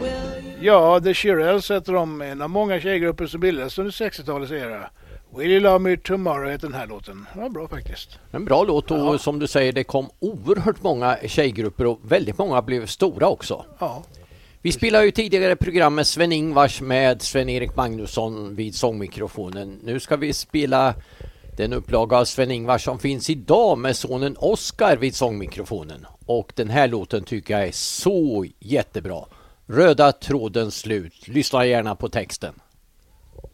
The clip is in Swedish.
Ja, The Shirelles heter de, en av många tjejgrupper som bildades under 60-talets era. Will You Love Me Tomorrow heter den här låten. Ja, bra faktiskt. En bra låt och som du säger, det kom oerhört många tjejgrupper och väldigt många blev stora också. Ja. Vi spelade ju tidigare program med Sven-Ingvars med Sven-Erik Magnusson vid sångmikrofonen. Nu ska vi spela den upplaga av Sven-Ingvars som finns idag med sonen Oscar vid sångmikrofonen. Och den här låten tycker jag är så jättebra. Röda trådens slut. Lyssna gärna på texten.